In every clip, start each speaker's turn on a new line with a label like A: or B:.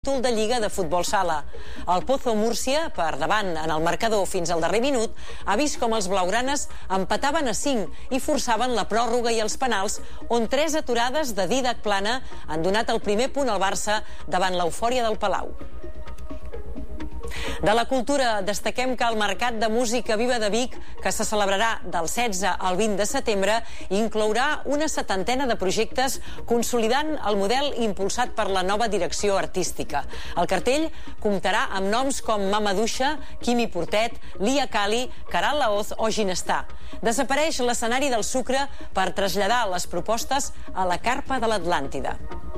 A: Títol de Lliga de Futbol Sala. El Pozo Múrcia, per davant en el marcador fins al darrer minut, ha vist com els blaugranes empataven a 5 i forçaven la pròrroga i els penals, on 3 aturades de Dídac Plana han donat el primer punt al Barça davant l'eufòria del Palau. De la cultura, destaquem que el Mercat de Música Viva de Vic, que se celebrarà del 16 al 20 de setembre, inclourà una 70ena de projectes consolidant el model impulsat per la nova direcció artística. El cartell comptarà amb noms com Mama Duixa, Quimi Portet, Lia Cali, Caral Laoz o Ginestar. Desapareix l'escenari del Sucre per traslladar les propostes a la Carpa de l'Atlàntida.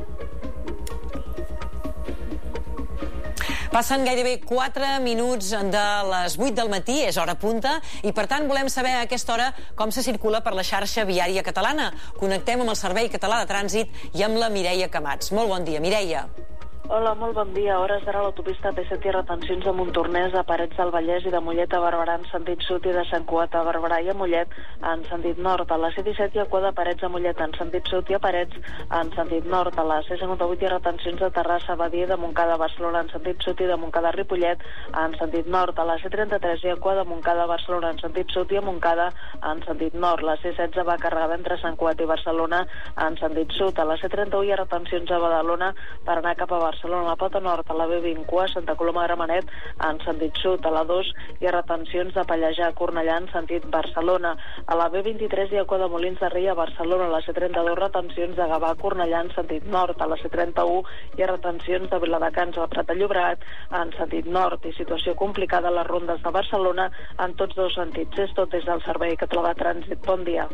A: Passen gairebé 4 minuts de les 8 del matí, és hora punta, i per tant volem saber a aquesta hora com se circula per la xarxa viària catalana. Connectem amb el Servei Català de Trànsit i amb la Mireia Camats. Molt bon dia, Mireia.
B: Hola, molt bon dia. A hores d'ara l'autopista P7 i retencions de Montornès a Parets del Vallès i de Mollet a Barberà en sentit sud i de Sant Cugat a Barberà i a Mollet en sentit nord. A la C-17 i a Cua de Parets a Mollet en sentit sud i a Parets en sentit nord. A la C-58 i retencions de Terrassa, Badia i de Montcada a Barcelona en sentit sud i de Montcada a Ripollet en sentit nord. A la C-33 i a Cua de Montcada a Barcelona en sentit sud i a Montcada en sentit nord. La C-16 va carregada entre Sant Cugat i Barcelona en sentit sud. A la C-31 hi ha retencions a Badalona per anar cap a Barcelona, a la Pota Nord, a la B20 Cua, Santa Coloma de Gramenet en sentit sud. A la 2 hi ha retencions de Pallejà a Cornellà en sentit Barcelona. A la B23 hi ha Cua de Molins de Rei a Barcelona. A la C32 retencions de Gavà a Cornellà en sentit nord. A la C31 hi ha retencions de Viladecans a Prat de Llobregat en sentit nord i situació complicada a les rondes de Barcelona en tots dos sentits. És tot des del Servei Català de Trànsit. Bon dia.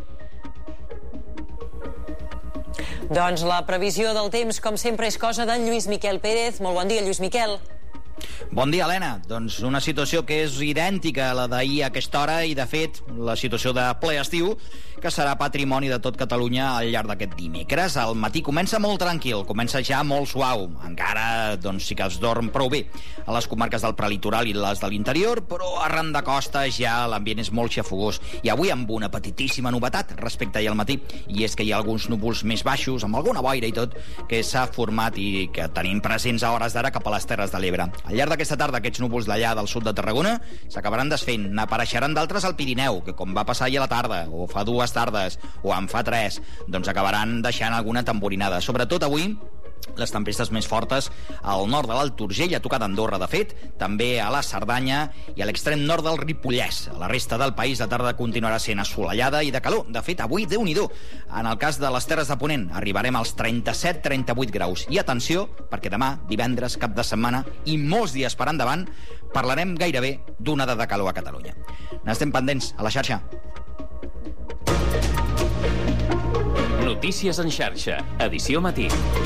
A: Doncs la previsió del temps, com sempre, és cosa d'en Lluís Miquel Pérez. Molt bon dia, Lluís Miquel.
C: Bon dia, Helena. Doncs una situació que és idèntica a la d'ahir a aquesta hora i, de fet, la situació de ple estiu, que serà patrimoni de tot Catalunya al llarg d'aquest dimecres. El matí comença molt tranquil, comença ja molt suau. Encara, doncs, sí que es dorm prou bé a les comarques del prelitoral i les de l'interior, però arran de costa ja l'ambient és molt xafogós. I avui amb una petitíssima novetat respecte a ahir al matí, i és que hi ha alguns núvols més baixos, amb alguna boira i tot, que s'ha format i que tenim presents a hores d'ara cap a les Terres de l'Ebre. Al llarg d'aquesta tarda, aquests núvols d'allà del sud de Tarragona s'acabaran desfent. N'apareixeran d'altres al Pirineu, que com va passar ahir a la tarda, o fa 2 tardes, o en fa 3, doncs acabaran deixant alguna tamborinada. Sobretot avui, les tempestes més fortes al nord de l'Alt Urgell, a tocar d'Andorra, de fet, també a la Cerdanya i a l'extrem nord del Ripollès. A la resta del país, la tarda continuarà sent assolellada i de calor. De fet, avui, Déu-n'hi-do, en el cas de les Terres de Ponent, arribarem als 37-38 graus. I atenció, perquè demà, divendres, cap de setmana i molts dies per endavant, parlarem gairebé d'una onada de calor a Catalunya. N'estem pendents a la xarxa.
D: Notícies en xarxa, edició matí.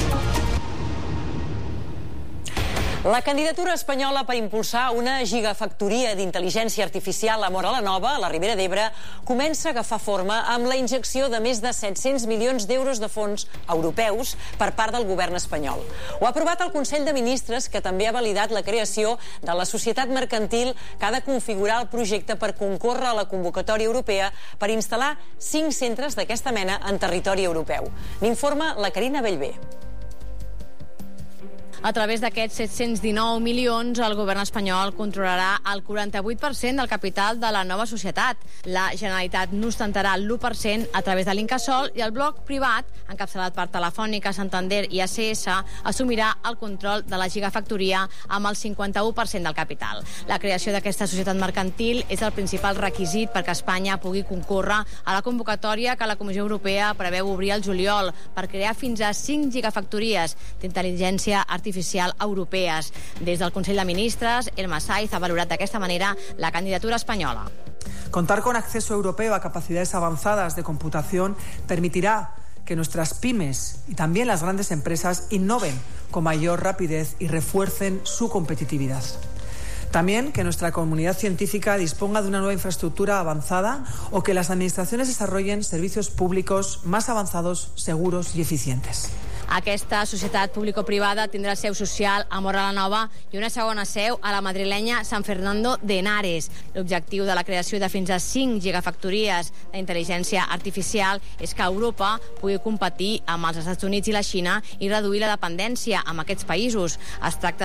A: La candidatura espanyola per impulsar una gigafactoria d'intel·ligència artificial a Móra la Nova, a la Ribera d'Ebre, comença a agafar forma amb la injecció de més de 700 milions d'euros de fons europeus per part del govern espanyol. Ho ha aprovat el Consell de Ministres, que també ha validat la creació de la societat mercantil que ha de configurar el projecte per concórrer a la convocatòria europea per instal·lar 5 centres d'aquesta mena en territori europeu. N'informa la Carina Bellver.
E: A través d'aquests 719 milions, el govern espanyol controlarà el 48% del capital de la nova societat. La Generalitat n'ostentarà l'1% a través de l'Incasòl i el bloc privat, encapçalat per Telefònica, Santander i ACS, assumirà el control de la gigafactoria amb el 51% del capital. La creació d'aquesta societat mercantil és el principal requisit perquè Espanya pugui concórrer a la convocatòria que la Comissió Europea preveu obrir al juliol per crear fins a 5 gigafactories d'intel·ligència artificial europees. Des del Consell de Ministres, Elma Saiz ha valorat d'aquesta manera la candidatura espanyola.
F: Contar con acceso europeo a capacidades avanzadas de computación permitirá que nuestras pymes y también las grandes empresas innoven con mayor rapidez y refuercen su competitividad. También que nuestra comunidad científica disponga de una nueva infraestructura avanzada o que las administraciones desarrollen servicios públicos más avanzados, seguros y eficientes.
E: Aquesta societat público-privada tindrà seu social a Móra la Nova i una segona seu a la madrilenya San Fernando de Henares. L'objectiu de la creació de fins a 5 gigafactories d'intel·ligència artificial és que Europa pugui competir amb els Estats Units i la Xina i reduir la dependència amb aquests països. Es tracta